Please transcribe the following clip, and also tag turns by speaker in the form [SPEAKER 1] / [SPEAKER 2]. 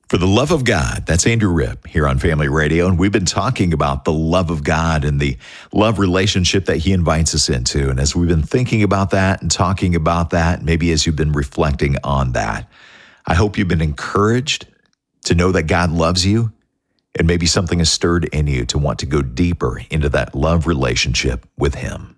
[SPEAKER 1] For the love of God, that's Andrew Ripp here on Family Radio, and we've been talking about the love of God and the love relationship that he invites us into. And as we've been thinking about that and talking about that, maybe as you've been reflecting on that, I hope you've been encouraged to know that God loves you, and maybe something has stirred in you to want to go deeper into that love relationship with him.